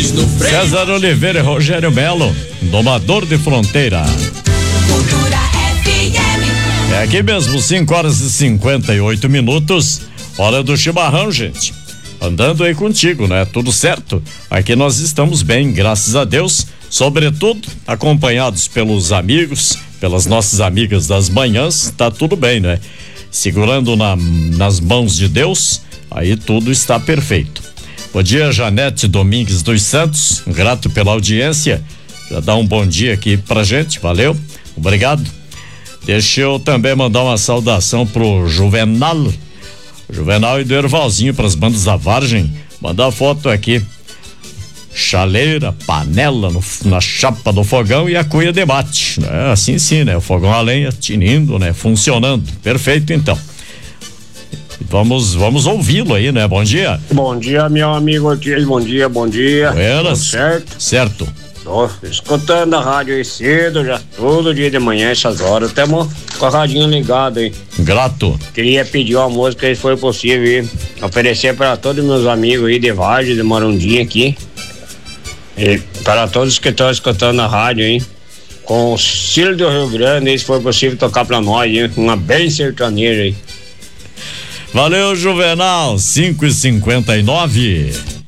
César Oliveira e Rogério Melo, Domador de Fronteira. Cultura FM. É aqui mesmo, 5h58. Hora do chimarrão, gente. Andando aí contigo, né? Tudo certo? Aqui nós estamos bem, graças a Deus. Sobretudo, acompanhados pelos amigos, pelas nossas amigas das manhãs, tá tudo bem, né? Segurando nas mãos de Deus, aí tudo está perfeito. Bom dia, Janete Domingues dos Santos, grato pela audiência. Já dá um bom dia aqui pra gente, valeu, obrigado. Deixa eu também mandar uma saudação pro Juvenal e do Ervalzinho, pras bandas da Vargem. Mandar foto aqui. Chaleira, panela na chapa do fogão e a cuia de mate, né? Assim sim, né? O fogão a lenha tinindo, né? Funcionando, perfeito então. Vamos ouvi-lo aí, né? Bom dia. Bom dia, meu amigo Ortiz, bom dia. Buenas. Tudo certo? Certo. Tô escutando a rádio aí cedo, já todo dia de manhã, essas horas, estamos com a radinha ligada aí. Grato. Queria pedir uma música, se for possível, aí, oferecer para todos meus amigos aí de Vargem, de Morundinha aqui. E para todos que estão escutando a rádio aí, com o Cílio do Rio Grande, se for possível tocar para nós, hein? Uma bem sertaneja aí. Valeu, Juvenal, 5h59.